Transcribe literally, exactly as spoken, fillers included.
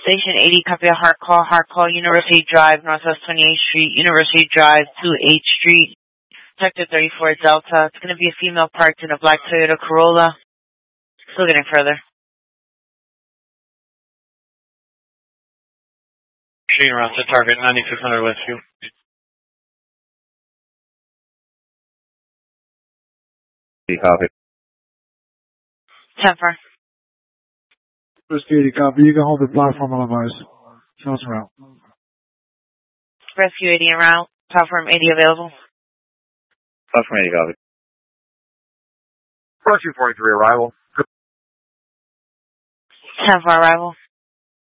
Station eighty, copy a hard call, hard call, University Drive, Northwest twenty-eighth Street, University Drive, to eighth Street, Sector thirty-four Delta. It's going to be a female parked in a black Toyota Corolla. Still getting further. Shooting around to target ninety-six hundred Westview. Copy. ten four. Rescue eighty, copy. You can hold the platform on advice. Show us around. Rescue eighty en route. Platform eighty available. Platform eighty, copy. Rescue forty-three arrival. ten four arrival.